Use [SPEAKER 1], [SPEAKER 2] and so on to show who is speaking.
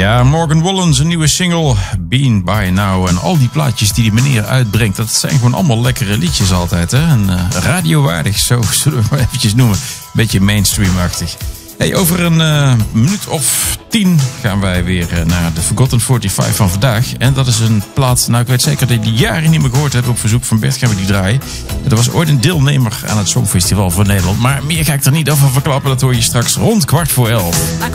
[SPEAKER 1] Ja, Morgan Wallen, zijn nieuwe single, Been By Now. En al die plaatjes die meneer uitbrengt, dat zijn gewoon allemaal lekkere liedjes altijd. Hè? En radiowaardig, zo zullen we het maar eventjes noemen. Beetje mainstream-achtig. Hey, over een minuut of 10 gaan wij weer naar de Forgotten 45 van vandaag. En dat is een plaat, nou ik weet zeker dat je die jaren niet meer gehoord hebt. Op verzoek van Bert gaan we die draaien. Er was ooit een deelnemer aan het Songfestival van Nederland. Maar meer ga ik er niet over verklappen, dat hoor je straks rond 11:15.